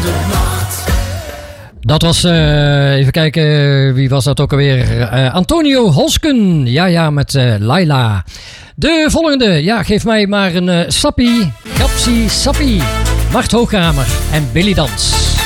Dat was, even kijken, wie was dat ook alweer? Antonio Hosken, ja, met Laila. De volgende, ja, geef mij maar een sappie, Kapsie, Sappie. Mart Hoogkamer en Billy Dans.